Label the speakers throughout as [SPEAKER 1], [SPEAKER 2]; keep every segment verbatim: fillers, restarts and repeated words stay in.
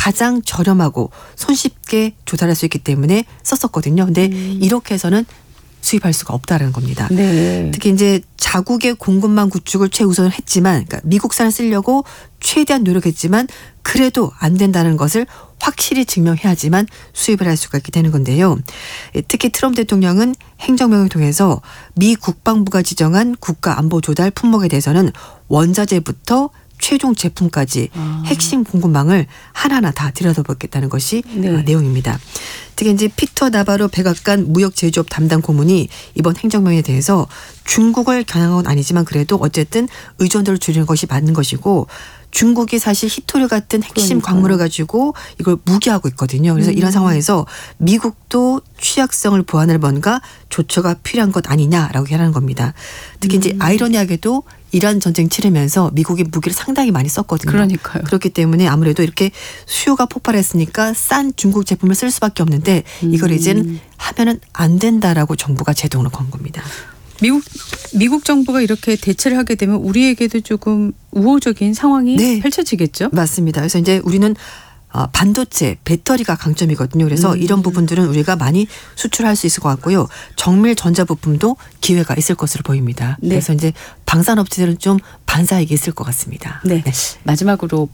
[SPEAKER 1] 가장 저렴하고 손쉽게 조달할 수 있기 때문에 썼었거든요. 근데 음. 이렇게 해서는 수입할 수가 없다는 겁니다.
[SPEAKER 2] 네.
[SPEAKER 1] 특히 이제 자국의 공급망 구축을 최우선을 했지만, 그러니까 미국산을 쓰려고 최대한 노력했지만 그래도 안 된다는 것을 확실히 증명해야지만 수입을 할 수가 있게 되는 건데요. 특히 트럼프 대통령은 행정명을 통해서 미 국방부가 지정한 국가안보 조달 품목에 대해서는 원자재부터 최종 제품까지 아. 핵심 공급망을 하나하나 다 들여다보겠다는 것이 네. 내용입니다. 특히 이제 피터 나바로 백악관 무역제조업 담당 고문이 이번 행정명에 대해서 중국을 겨냥한 건 아니지만 그래도 어쨌든 의존도를 줄이는 것이 맞는 것이고, 중국이 사실 히토류 같은 핵심 그러니까요. 광물을 가지고 이걸 무기하고 있거든요. 그래서 음. 이런 상황에서 미국도 취약성을 보완할 뭔가 조처가 필요한 것 아니냐라고 하는 겁니다. 특히 음. 이제 아이러니하게도 이란 전쟁 치르면서 미국이 무기를 상당히 많이 썼거든요.
[SPEAKER 2] 그러니까요.
[SPEAKER 1] 그렇기 때문에 아무래도 이렇게 수요가 폭발했으니까 싼 중국 제품을 쓸 수밖에 없는데 음. 이걸 이제는 하면은 안 된다라고 정부가 제동을 건 겁니다.
[SPEAKER 2] 미국 미국 정부가 이렇게 대처를 하게 되면 우리에게도 조금 우호적인 상황이 네. 펼쳐지겠죠?
[SPEAKER 1] 맞습니다. 그래서 이제 우리는 반도체, 배터리가 강점이거든요. 그래서 음. 이런 부분들은 우리가 많이 수출할 수 있을 것 같고요. 정밀 전자부품도 기회가 있을 것으로 보입니다. 네. 그래서 이제 방산업체들은 좀 반사이익이 있을 것 같습니다.
[SPEAKER 2] 네. 네. 마지막으로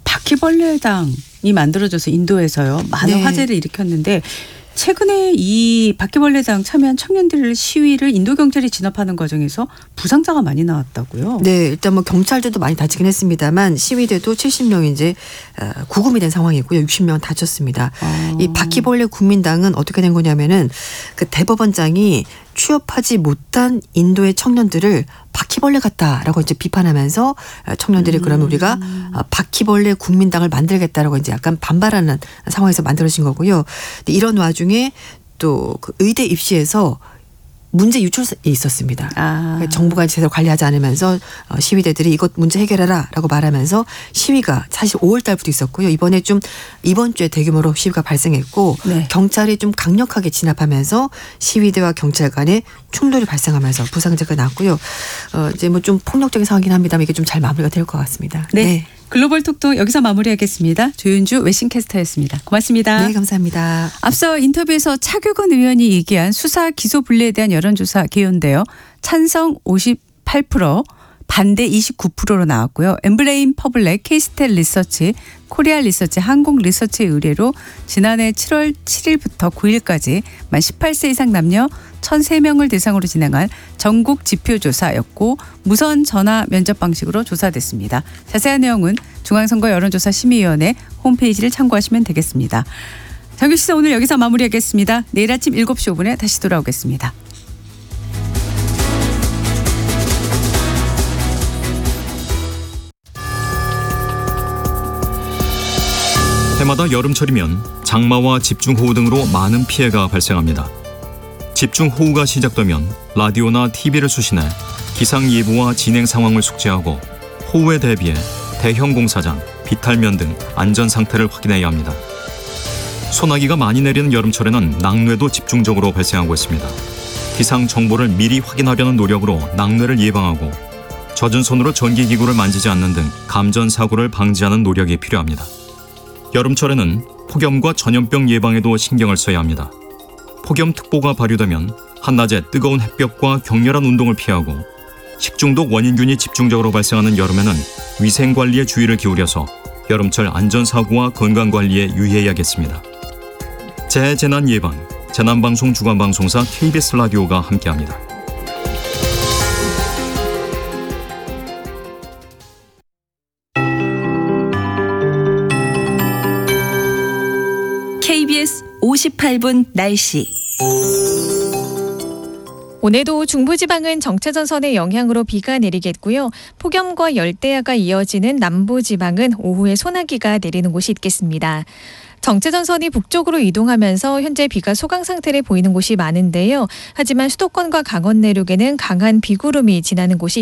[SPEAKER 2] 바퀴벌레당이 만들어져서 인도에서요. 많은 네. 화제를 일으켰는데, 최근에 이 바퀴벌레당 참여한 청년들 시위를 인도 경찰이 진압하는 과정에서 부상자가 많이 나왔다고요?
[SPEAKER 1] 네, 일단 뭐 경찰들도 많이 다치긴 했습니다만 시위대도 칠십 명이 이제 구금이 된 상황이고요. 육십 명 다쳤습니다. 아. 이 바퀴벌레 국민당은 어떻게 된 거냐면은 그 대법원장이 취업하지 못한 인도의 청년들을 바퀴벌레 같다라고 이제 비판하면서 청년들이 음. 그러면 우리가 바퀴벌레 국민당을 만들겠다라고 이제 약간 반발하는 상황에서 만들어진 거고요. 이런 와중에 또 그 의대 입시에서 문제 유출이 있었습니다. 아. 그러니까 정부가 제대로 관리하지 않으면서 시위대들이 이것 문제 해결하라라고 말하면서 시위가 사실 오월 달부터 있었고요. 이번에 좀 이번 주에 대규모로 시위가 발생했고 네. 경찰이 좀 강력하게 진압하면서 시위대와 경찰 간에 충돌이 발생하면서 부상자가 났고요. 어 이제 뭐 좀 폭력적인 상황이긴 합니다만 이게 좀 잘 마무리가 될 것 같습니다.
[SPEAKER 2] 네. 네. 글로벌 톡도 여기서 마무리하겠습니다. 조윤주 웨싱캐스터였습니다. 고맙습니다.
[SPEAKER 1] 네, 감사합니다.
[SPEAKER 2] 앞서 인터뷰에서 차규근 의원이 얘기한 수사 기소 분리에 대한 여론조사 개요인데요. 찬성 오십팔 퍼센트, 반대 이십구 퍼센트로 나왔고요. 엠블레임 퍼블렉, 케이스텔 리서치, 코리아 리서치, 한국 리서치의 의뢰로 지난해 칠월 칠일부터 구일까지 만 십팔 세 이상 남녀 천삼 명을 대상으로 진행한 전국 지표조사였고 무선 전화 면접 방식으로 조사됐습니다. 자세한 내용은 중앙선거 여론조사 심의위원회 홈페이지를 참고하시면 되겠습니다. 정규시사 오늘 여기서 마무리하겠습니다. 내일 아침 일곱 시 오 분에 다시 돌아오겠습니다.
[SPEAKER 3] 해마다 여름철이면 장마와 집중호우 등으로 많은 피해가 발생합니다. 집중호우가 시작되면 라디오나 티비를 수신해 기상예보와 진행 상황을 숙지하고 호우에 대비해 대형 공사장, 비탈면 등 안전 상태를 확인해야 합니다. 소나기가 많이 내리는 여름철에는 낙뢰도 집중적으로 발생하고 있습니다. 기상 정보를 미리 확인하려는 노력으로 낙뢰를 예방하고 젖은 손으로 전기기구를 만지지 않는 등 감전사고를 방지하는 노력이 필요합니다. 여름철에는 폭염과 전염병 예방에도 신경을 써야 합니다. 폭염특보가 발효되면 한낮에 뜨거운 햇볕과 격렬한 운동을 피하고 식중독 원인균이 집중적으로 발생하는 여름에는 위생관리에 주의를 기울여서 여름철 안전사고와 건강관리에 유의해야겠습니다. 재해재난 예방, 재난방송 주간방송사 케이비에스 라디오가 함께합니다.
[SPEAKER 4] 케이비에스 오십팔 분 날씨.
[SPEAKER 5] 오늘도 중부지방은 정체전선의 영향으로 비가 내리겠고요. 폭염과 열대야가 이어지는 남부지방은 오후에 소나기가 내리는 곳이 있겠습니다. 정체전선이 북쪽으로 이동하면서 현재 비가 소강 상태를 보이는 곳이 많은데요. 하지만 수도권과 강원 내륙에는 강한 비구름이 지나는 곳이